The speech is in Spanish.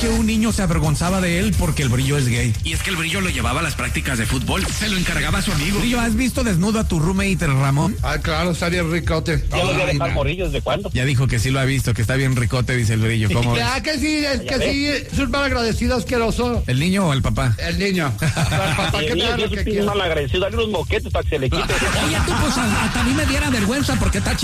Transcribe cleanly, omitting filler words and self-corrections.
que un niño se avergonzaba de él porque el Brillo es gay. Y es que el Brillo lo llevaba a las prácticas de fútbol. Se lo encargaba a su amigo. Brillo, ¿has visto desnudo a tu roommate, el Ramón? Ah, claro, está bien ricote. Ya lo voy a dejar morir, ¿desde cuándo? Ya dijo que sí lo ha visto, que está bien ricote, dice el Brillo. ¿Cómo ves? Que sí, es un mal agradecido asqueroso. ¿El niño o el papá? El niño. El papá que me da lo que Es quiere. un mal agradecido, dale unos moquetes para que se le quite. Oye, tú, pues hasta a mí me diera vergüenza porque está